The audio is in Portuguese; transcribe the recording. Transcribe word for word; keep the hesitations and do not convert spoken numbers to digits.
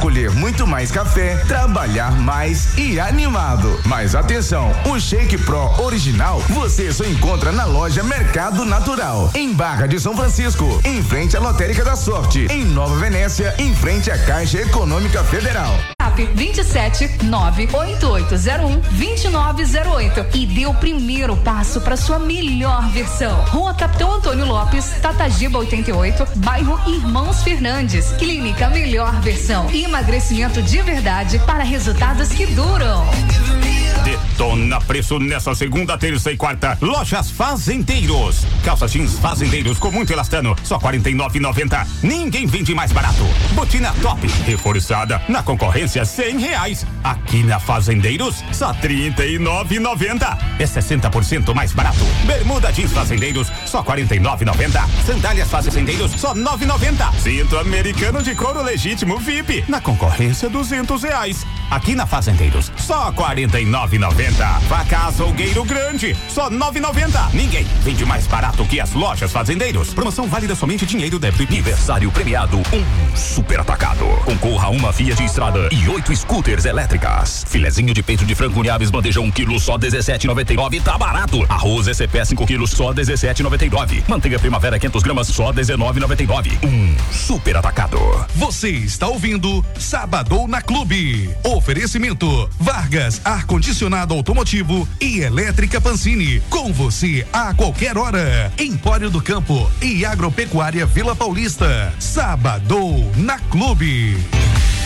colher muito mais café, trabalhar mais e animado. Mas atenção, o Shake Pro original você só encontra na loja Mercado Natural, em Barra de São Francisco, em frente à Lotérica da Sorte, em Nova Venécia, em frente à Caixa Econômica Federal. vinte e sete nove oito oito zero um dois nove zero oito e dê o primeiro passo para sua melhor versão. Rua Capitão Antônio Lopes, Tatagiba oitenta e oito, bairro Irmãos Fernandes. Clínica Melhor Versão. Emagrecimento de verdade para resultados que duram. Detona preço nessa segunda, terça e quarta. Lojas Fazendeiros. Calça jeans Fazendeiros com muito elastano, só quarenta e nove e noventa. Ninguém vende mais barato. Botina top, reforçada. Na concorrência, cem reais. Aqui na Fazendeiros, só trinta e nove e noventa. É sessenta por cento mais barato. Bermuda jeans Fazendeiros, só quarenta e nove e noventa. Sandálias Fazendeiros, só nove e noventa. Cinto americano de couro legítimo V I P. Na concorrência, duzentos reais. Aqui na Fazendeiros, só quarenta e nove e noventa. Faca açougueiro grande, só nove e noventa. Ninguém vende mais barato que as lojas Fazendeiros. Promoção válida somente dinheiro, débito e aniversário premiado, um super atacado. Concorra a uma Fiat Estrada e oito scooters elétricas. Filezinho de peito de frango Niabes, bandeja um quilo, só dezessete e noventa e nove. Tá barato. Arroz S P cinco quilos, só dezessete e noventa e nove. Manteiga Primavera quinhentas gramas, só dezenove e noventa e nove. Um super atacado. Você está ouvindo Sabadão na Clube. Oferecimento Vargas Ar-Condicionado Automotivo e Elétrica Pancini. Com você a qualquer hora. Empório do Campo e Agropecuária Vila Paulista. Sabadão na Clube.